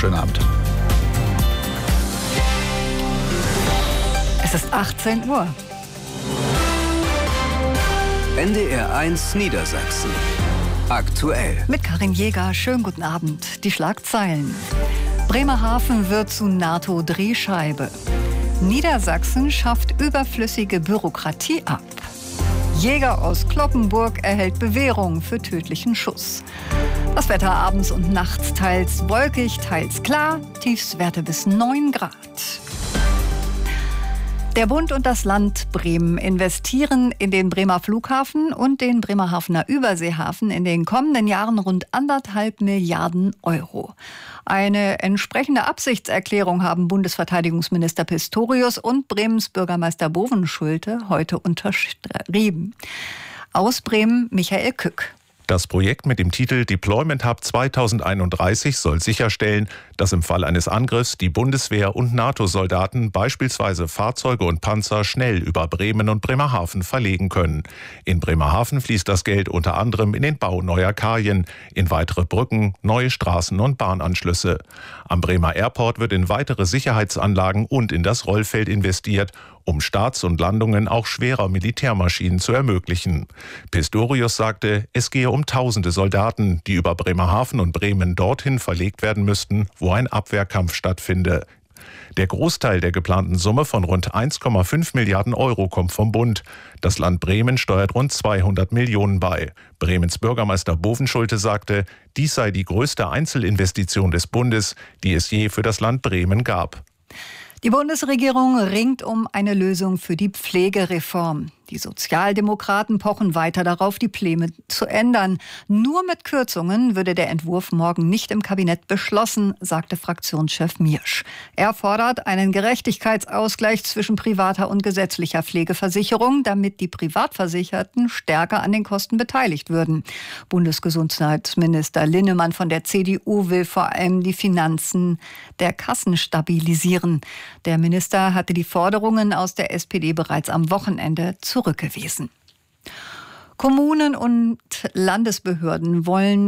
Schönen Abend. Es ist 18 Uhr. NDR 1 Niedersachsen. Aktuell. Mit Karin Jäger. Schönen guten Abend. Die Schlagzeilen. Bremerhaven wird zu NATO-Drehscheibe. Niedersachsen schafft überflüssige Bürokratie ab. Jäger aus Cloppenburg erhält Bewährung für tödlichen Schuss. Das Wetter abends und nachts teils wolkig, teils klar. Tiefstwerte bis 9 Grad. Der Bund und das Land Bremen investieren in den Bremer Flughafen und den Bremerhavener Überseehafen in den kommenden Jahren rund 1,5 Milliarden Euro. Eine entsprechende Absichtserklärung haben Bundesverteidigungsminister Pistorius und Bremens Bürgermeister Bovenschulte heute unterschrieben. Aus Bremen Michael Kück. Das Projekt mit dem Titel Deployment Hub 2031 soll sicherstellen, dass im Fall eines Angriffs die Bundeswehr und NATO-Soldaten beispielsweise Fahrzeuge und Panzer schnell über Bremen und Bremerhaven verlegen können. In Bremerhaven fließt das Geld unter anderem in den Bau neuer Kajen, in weitere Brücken, neue Straßen und Bahnanschlüsse. Am Bremer Airport wird in weitere Sicherheitsanlagen und in das Rollfeld investiert, um Starts und Landungen auch schwerer Militärmaschinen zu ermöglichen. Pistorius sagte, es gehe um Tausende Soldaten, die über Bremerhaven und Bremen dorthin verlegt werden müssten, wo ein Abwehrkampf stattfinde. Der Großteil der geplanten Summe von rund 1,5 Milliarden Euro kommt vom Bund. Das Land Bremen steuert rund 200 Millionen bei. Bremens Bürgermeister Bovenschulte sagte, dies sei die größte Einzelinvestition des Bundes, die es je für das Land Bremen gab. Die Bundesregierung ringt um eine Lösung für die Pflegereform. Die Sozialdemokraten pochen weiter darauf, die Pläne zu ändern. Nur mit Kürzungen würde der Entwurf morgen nicht im Kabinett beschlossen, sagte Fraktionschef Miersch. Er fordert einen Gerechtigkeitsausgleich zwischen privater und gesetzlicher Pflegeversicherung, damit die Privatversicherten stärker an den Kosten beteiligt würden. Bundesgesundheitsminister Linnemann von der CDU will vor allem die Finanzen der Kassen stabilisieren. Der Minister hatte die Forderungen aus der SPD bereits am Wochenende zurückgewiesen. Kommunen und Landesbehörden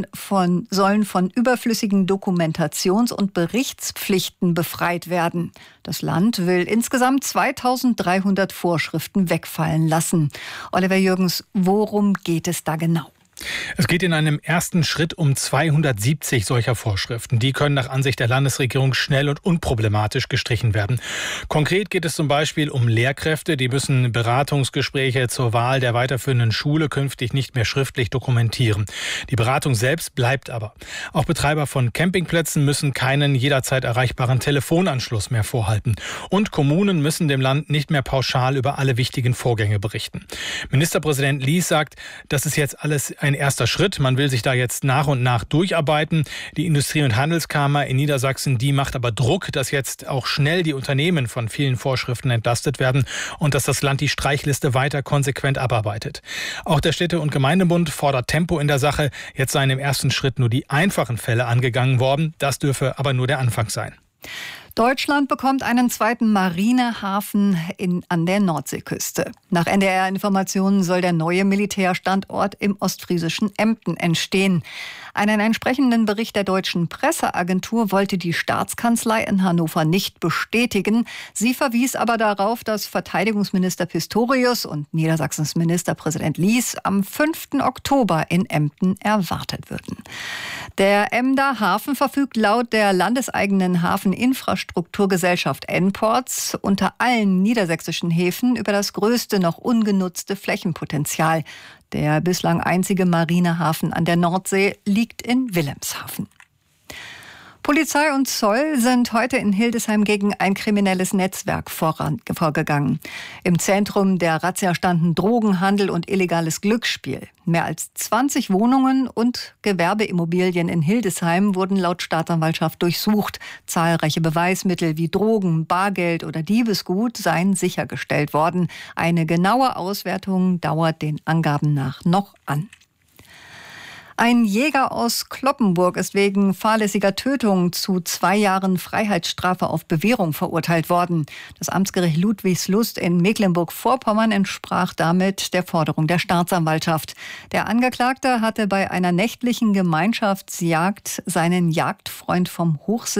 sollen von überflüssigen Dokumentations- und Berichtspflichten befreit werden. Das Land will insgesamt 2300 Vorschriften wegfallen lassen. Oliver Jürgens, worum geht es da genau? Es geht in einem ersten Schritt um 270 solcher Vorschriften. Die können nach Ansicht der Landesregierung schnell und unproblematisch gestrichen werden. Konkret geht es zum Beispiel um Lehrkräfte. Die müssen Beratungsgespräche zur Wahl der weiterführenden Schule künftig nicht mehr schriftlich dokumentieren. Die Beratung selbst bleibt aber. Auch Betreiber von Campingplätzen müssen keinen jederzeit erreichbaren Telefonanschluss mehr vorhalten. Und Kommunen müssen dem Land nicht mehr pauschal über alle wichtigen Vorgänge berichten. Ministerpräsident Lies sagt, das ist jetzt alles ein erster Schritt. Man will sich da jetzt nach und nach durcharbeiten. Die Industrie- und Handelskammer in Niedersachsen, die macht aber Druck, dass jetzt auch schnell die Unternehmen von vielen Vorschriften entlastet werden und dass das Land die Streichliste weiter konsequent abarbeitet. Auch der Städte- und Gemeindebund fordert Tempo in der Sache. Jetzt seien im ersten Schritt nur die einfachen Fälle angegangen worden. Das dürfe aber nur der Anfang sein. Deutschland bekommt einen zweiten Marinehafen an der Nordseeküste. Nach NDR-Informationen soll der neue Militärstandort im ostfriesischen Emden entstehen. Einen entsprechenden Bericht der deutschen Presseagentur wollte die Staatskanzlei in Hannover nicht bestätigen. Sie verwies aber darauf, dass Verteidigungsminister Pistorius und Niedersachsens Ministerpräsident Lies am 5. Oktober in Emden erwartet würden. Der Emder Hafen verfügt laut der landeseigenen Hafeninfrastrukturgesellschaft Nports unter allen niedersächsischen Häfen über das größte noch ungenutzte Flächenpotenzial. Der bislang einzige Marinehafen an der Nordsee liegt in Wilhelmshaven. Polizei und Zoll sind heute in Hildesheim gegen ein kriminelles Netzwerk vorgegangen. Im Zentrum der Razzia standen Drogenhandel und illegales Glücksspiel. Mehr als 20 Wohnungen und Gewerbeimmobilien in Hildesheim wurden laut Staatsanwaltschaft durchsucht. Zahlreiche Beweismittel wie Drogen, Bargeld oder Diebesgut seien sichergestellt worden. Eine genaue Auswertung dauert den Angaben nach noch an. Ein Jäger aus Cloppenburg ist wegen fahrlässiger Tötung zu 2 Jahren Freiheitsstrafe auf Bewährung verurteilt worden. Das Amtsgericht Ludwigslust in Mecklenburg-Vorpommern entsprach damit der Forderung der Staatsanwaltschaft. Der Angeklagte hatte bei einer nächtlichen Gemeinschaftsjagd seinen Jagdfreund vom Hochsitz